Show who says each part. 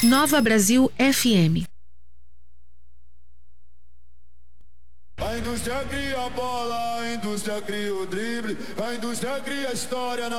Speaker 1: Nova Brasil FM.
Speaker 2: A indústria cria a bola, a indústria cria o drible, a indústria cria a história.